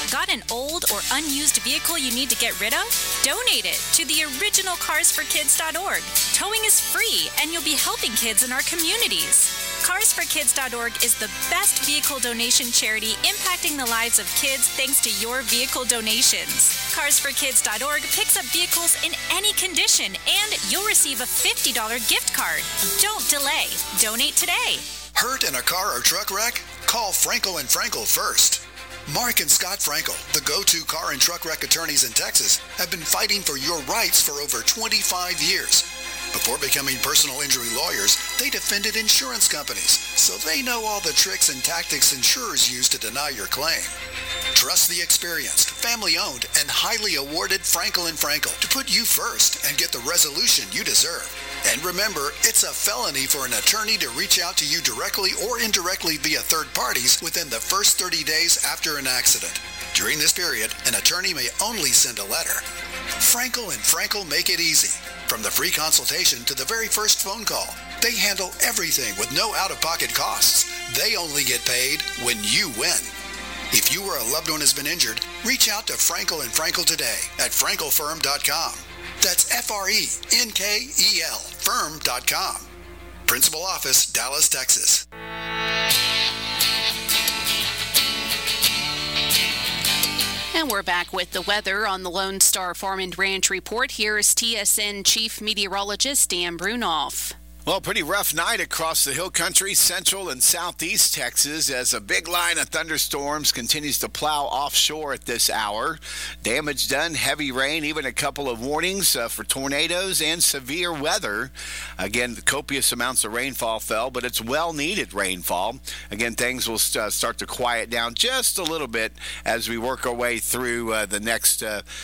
Got an old or unused vehicle you need to get rid of? Donate it to the original carsforkids.org. Towing is free, and you'll be helping kids in our communities. Carsforkids.org is the best vehicle donation charity impacting the lives of kids thanks to your vehicle donations. Carsforkids.org picks up vehicles in any condition, and you'll receive a $50 gift card. Don't delay. Donate today. Hurt in a car or truck wreck? Call Frankel & Frankel first. Mark and Scott Frankel, the go-to car and truck wreck attorneys in Texas, have been fighting for your rights for over 25 years. Before becoming personal injury lawyers, they defended insurance companies, so they know all the tricks and tactics insurers use to deny your claim. Trust the experienced, family-owned, and highly awarded Frankel & Frankel to put you first and get the resolution you deserve. And remember, it's a felony for an attorney to reach out to you directly or indirectly via third parties within the first 30 days after an accident. During this period, an attorney may only send a letter. Frankel & Frankel make it easy. From the free consultation to the very first phone call, they handle everything with no out-of-pocket costs. They only get paid when you win. If you or a loved one has been injured, reach out to Frankel & Frankel today at frankelfirm.com. That's F-R-E-N-K-E-L firm.com. Principal office, Dallas, Texas. And we're back with the weather on the Lone Star Farm and Ranch Report. Here is TSN Chief Meteorologist Dan Brunoff. Well, pretty rough night across the hill country, central and southeast Texas, as a big line of thunderstorms continues to plow offshore at this hour. Damage done, heavy rain, even a couple of warnings for tornadoes and severe weather. Again, copious amounts of rainfall fell, but it's well-needed rainfall. Again, things will start to quiet down just a little bit as we work our way through the next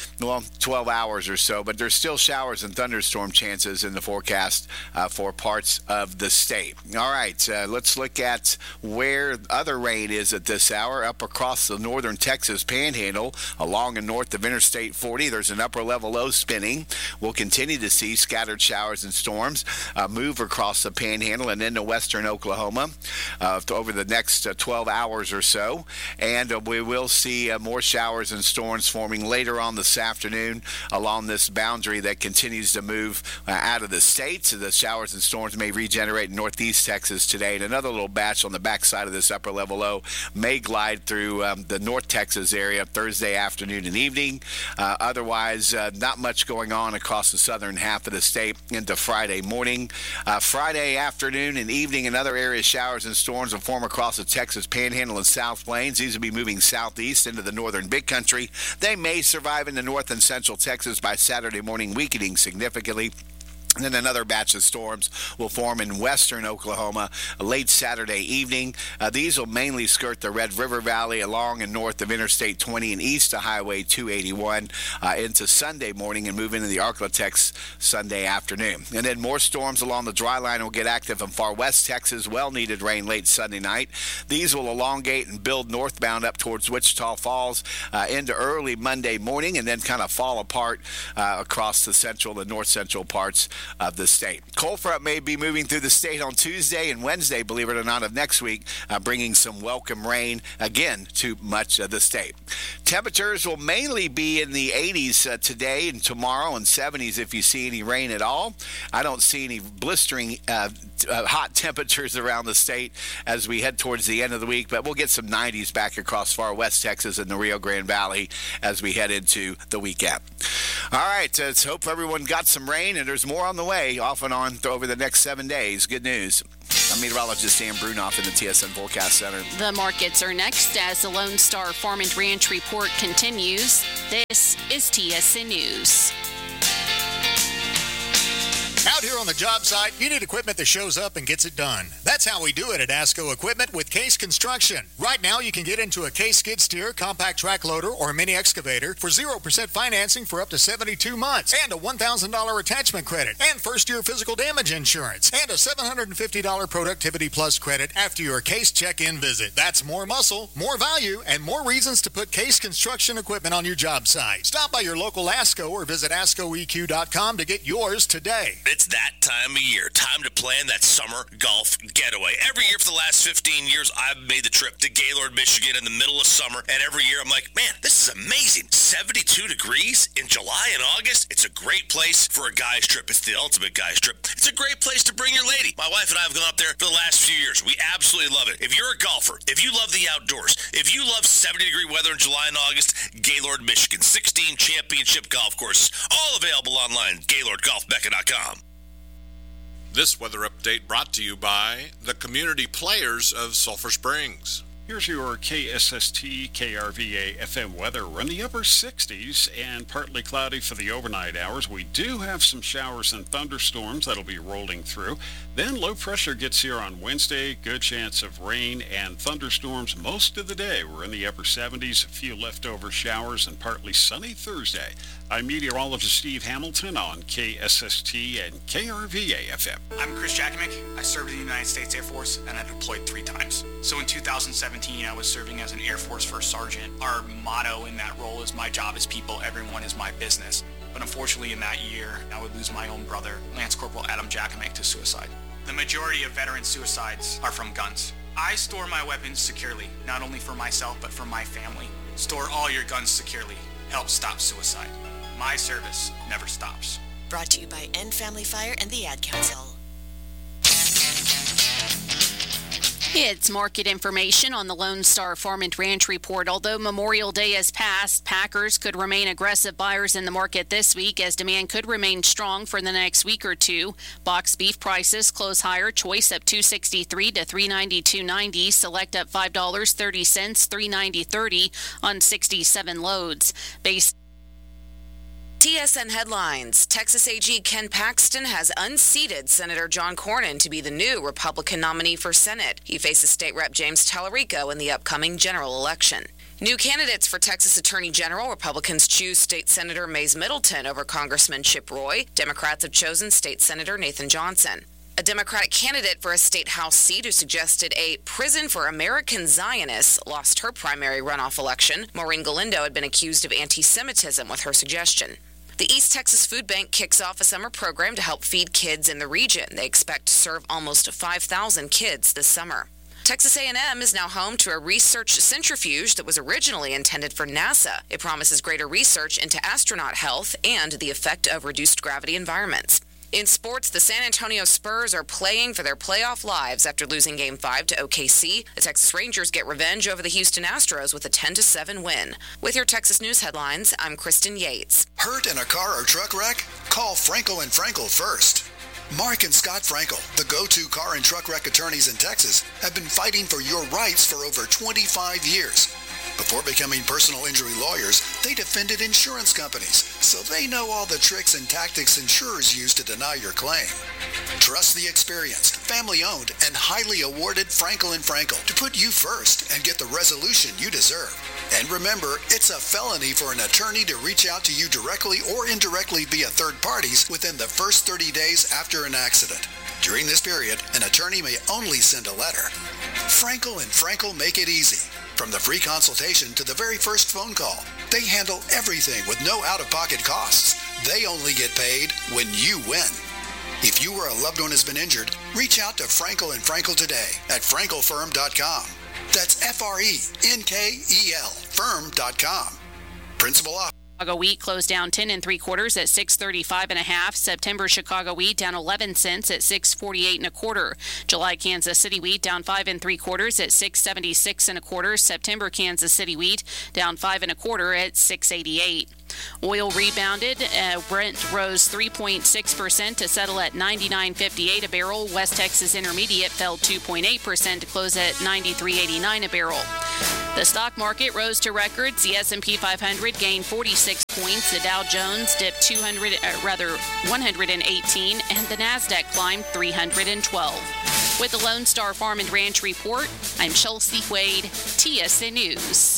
12 hours or so. But there's still showers and thunderstorm chances in the forecast for parts of the state. All right, let's look at where other rain is at this hour. Up across the northern Texas panhandle, along and north of Interstate 40, there's an upper level low spinning. We'll continue to see scattered showers and storms move across the panhandle and into western Oklahoma over the next 12 hours or so. And we will see more showers and storms forming later on this afternoon along this boundary that continues to move out of the state. So the showers and storms may regenerate in northeast Texas today, and another little batch on the backside of this upper level low may glide through the north Texas area Thursday afternoon and evening. Otherwise, not much going on across the southern half of the state into Friday morning. Friday afternoon and evening in other areas, showers and storms will form across the Texas panhandle and South Plains. These will be moving southeast into the northern big country. They may survive in the north and central Texas by Saturday morning, weakening significantly. And then another batch of storms will form in western Oklahoma late Saturday evening. These will mainly skirt the Red River Valley along and north of Interstate 20 and east of Highway 281 into Sunday morning and move into the Arklatex Sunday afternoon. And then more storms along the dry line will get active in far west Texas. Well-needed rain late Sunday night. These will elongate and build northbound up towards Wichita Falls into early Monday morning and then kind of fall apart across the central and north central parts of the state. Cold front may be moving through the state on Tuesday and Wednesday, believe it or not, of next week, bringing some welcome rain again to much of the state. Temperatures will mainly be in the 80s today and tomorrow, and 70s if you see any rain at all. I don't see any blistering hot temperatures around the state as we head towards the end of the week, but we'll get some 90s back across far west Texas and the Rio Grande Valley as we head into the weekend. All right, let's hope everyone got some rain, and there's more on the way off and on over the next 7 days. Good news. I'm meteorologist Dan Brunoff in the TSN Forecast Center. The markets are next as the Lone Star Farm and Ranch Report continues. This is TSN News. Out here on the job site, you need equipment that shows up and gets it done. That's how we do it at ASCO Equipment with Case Construction. Right now, you can get into a Case skid steer, compact track loader, or mini excavator for 0% financing for up to 72 months, and a $1,000 attachment credit, and first-year physical damage insurance, and a $750 Productivity Plus credit after your Case check-in visit. That's more muscle, more value, and more reasons to put Case Construction equipment on your job site. Stop by your local ASCO or visit ASCOEQ.com to get yours today. It's that time of year. Time to plan that summer golf getaway. Every year for the last 15 years, I've made the trip to Gaylord, Michigan in the middle of summer, and every year I'm like, man, this is amazing. 72 degrees in July and August. It's a great place for a guy's trip. It's the ultimate guy's trip. It's a great place to bring your lady. My wife and I have gone up there for the last few years. We absolutely love it. If you're a golfer, if you love the outdoors, if you love 70-degree weather in July and August, Gaylord, Michigan, 16 championship golf courses, all available online, GaylordGolfMecca.com. This weather update brought to you by the community players of Sulphur Springs. Here's your KSST KRVA FM weather. We're in the upper 60s and partly cloudy for the overnight hours. We do have some showers and thunderstorms that'll be rolling through. Then low pressure gets here on Wednesday. Good chance of rain and thunderstorms most of the day. We're in the upper 70s, a few leftover showers, and partly sunny Thursday. I'm meteorologist Steve Hamilton on KSST and KRVA FM. I'm Chris Jakimick. I served in the United States Air Force and I deployed 3 times. So in 2017, I was serving as an Air Force First Sergeant. Our motto in that role is my job is people, everyone is my business. But unfortunately in that year, I would lose my own brother, Lance Corporal Adam Jakimick, to suicide. The majority of veteran suicides are from guns. I store my weapons securely, not only for myself, but for my family. Store all your guns securely. Help stop suicide. My service never stops. Brought to you by End Family Fire and the Ad Council. It's market information on the Lone Star Farm and Ranch Report. Although Memorial Day has passed, packers could remain aggressive buyers in the market this week as demand could remain strong for the next week or two. Box beef prices close higher. Choice up $2.63 to $392.90. Select up $5.30, $390.30 on 67 loads. Base TSN headlines. Texas AG Ken Paxton has unseated Senator John Cornyn to be the new Republican nominee for Senate. He faces State Rep James Tallarico in the upcoming general election. New candidates for Texas Attorney General. Republicans choose State Senator Mays Middleton over Congressman Chip Roy. Democrats have chosen State Senator Nathan Johnson. A Democratic candidate for a state House seat who suggested a prison for American Zionists lost her primary runoff election. Maureen Galindo had been accused of anti-Semitism with her suggestion. The East Texas Food Bank kicks off a summer program to help feed kids in the region. They expect to serve almost 5,000 kids this summer. Texas A&M is now home to a research centrifuge that was originally intended for NASA. It promises greater research into astronaut health and the effect of reduced gravity environments. In sports, the San Antonio Spurs are playing for their playoff lives after losing Game 5 to OKC. The Texas Rangers get revenge over the Houston Astros with a 10-7 win. With your Texas News headlines, I'm Kristen Yates. Hurt in a car or truck wreck? Call Frankel and Frankel first. Mark and Scott Frankel, the go-to car and truck wreck attorneys in Texas, have been fighting for your rights for over 25 years. Before becoming personal injury lawyers, they defended insurance companies, so they know all the tricks and tactics insurers use to deny your claim. Trust the experienced, family-owned, and highly awarded Frankel & Frankel to put you first and get the resolution you deserve. And remember, it's a felony for an attorney to reach out to you directly or indirectly via third parties within the first 30 days after an accident. During this period, an attorney may only send a letter. Frankel & Frankel make it easy. From the free consultation to the very first phone call, they handle everything with no out-of-pocket costs. They only get paid when you win. If you or a loved one has been injured, reach out to Frankel & Frankel today at frankelfirm.com. That's F-R-E-N-K-E-L firm.com. Principal officer. Chicago wheat closed down 10 3/4 at $6.35.5. September Chicago wheat down 11 cents at $6.48 1/4. July Kansas City wheat down 5 3/4 at $6.76 1/4. September Kansas City wheat down 5 1/4 at $6.88. Oil rebounded. Brent rose 3.6% to settle at $99.58 a barrel. West Texas Intermediate fell 2.8% to close at $93.89 a barrel. The stock market rose to records. The S&P 500 gained 46 points. The Dow Jones dipped 118, and the Nasdaq climbed 312. With the Lone Star Farm and Ranch Report, I'm Chelsea Wade, TSN News.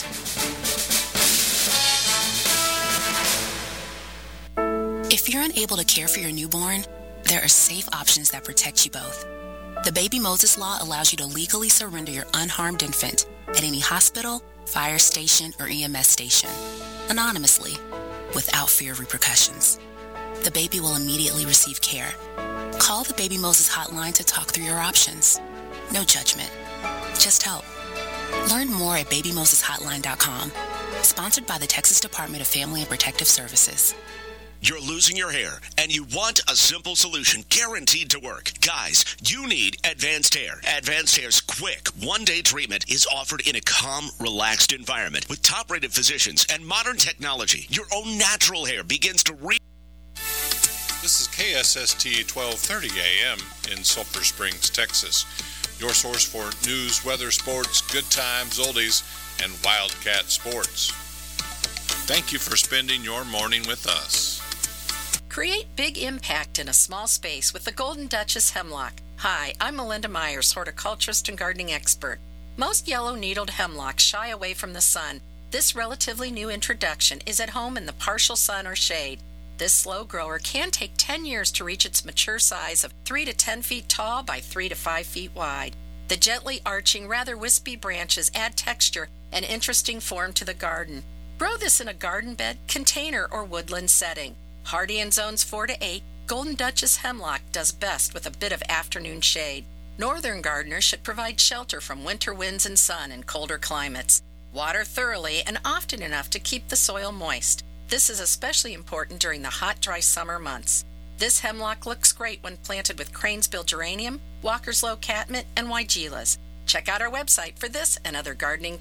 If you're unable to care for your newborn, there are safe options that protect you both. The Baby Moses Law allows you to legally surrender your unharmed infant at any hospital, fire station, or EMS station, anonymously, without fear of repercussions. The baby will immediately receive care. Call the Baby Moses hotline to talk through your options. No judgment, just help. Learn more at babymoseshotline.com. Sponsored by the Texas Department of Family and Protective Services. You're losing your hair, and you want a simple solution guaranteed to work. Guys, you need Advanced Hair. Advanced Hair's quick, one-day treatment is offered in a calm, relaxed environment with top-rated physicians and modern technology. Your own natural hair begins to This is KSST 1230 AM in Sulphur Springs, Texas. Your source for news, weather, sports, good times, oldies, and Wildcat sports. Thank you for spending your morning with us. Create big impact in a small space with the Golden Duchess Hemlock. Hi, I'm Melinda Myers, horticulturist and gardening expert. Most yellow-needled hemlocks shy away from the sun. This relatively new introduction is at home in the partial sun or shade. This slow grower can take 10 years to reach its mature size of 3 to 10 feet tall by 3 to 5 feet wide. The gently arching, rather wispy branches add texture and interesting form to the garden. Grow this in a garden bed, container, or woodland setting. Hardy in zones 4 to 8, Golden Duchess Hemlock does best with a bit of afternoon shade. Northern gardeners should provide shelter from winter winds and sun in colder climates. Water thoroughly and often enough to keep the soil moist. This is especially important during the hot, dry summer months. This hemlock looks great when planted with cranesbill geranium, Walker's Low catmint, and weigelas. Check out our website for this and other gardening